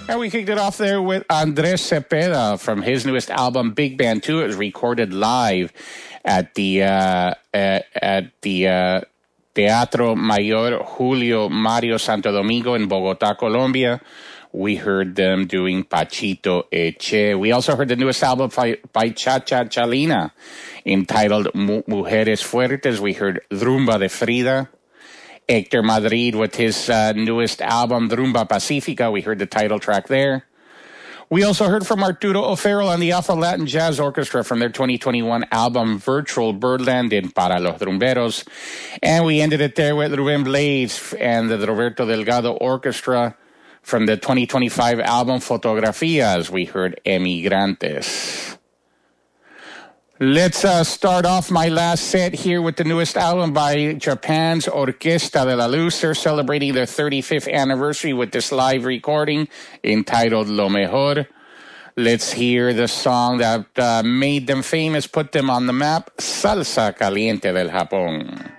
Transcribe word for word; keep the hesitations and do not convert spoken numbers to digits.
And we kicked it off there with Andres Cepeda from his newest album, Big Band two. It was recorded live at the uh, at, at the uh, Teatro Mayor Julio Mario Santo Domingo in Bogotá, Colombia. We heard them doing Pachito Eche. We also heard the newest album by, by Cha Cha Chalina entitled Mujeres Fuertes. We heard Rumba de Frida. Hector Madrid with his uh, newest album, Rumba Pacifica. We heard the title track there. We also heard from Arturo O'Farrell and the Alpha Latin Jazz Orchestra from their twenty twenty-one album, Virtual Birdland in Para los Rumberos. And we ended it there with Ruben Blades and the Roberto Delgado Orchestra from the twenty twenty-five album, Fotografías. We heard Emigrantes. Let's uh, start off my last set here with the newest album by Japan's Orquesta de la Luz. They're celebrating their thirty-fifth anniversary with this live recording entitled Lo Mejor. Let's hear the song that uh, made them famous, put them on the map, Salsa Caliente del Japón.